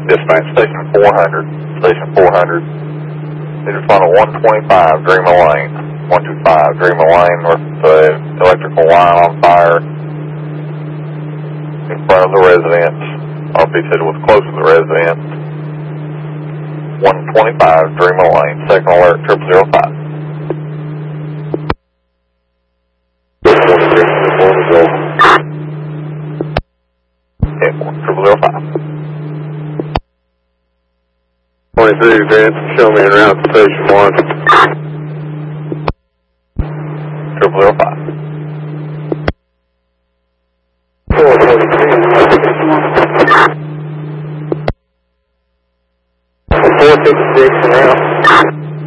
Dispatch Station 400. Station 400. Major funnel 125, Dreamer Lane. 125, Dreamer Lane, with the electrical line on fire in front of the residence. RP said it was close to the residence. 125, Dreamer Lane. Second alert, 0005. 23, Grant, show me en route to Station 1. 0005.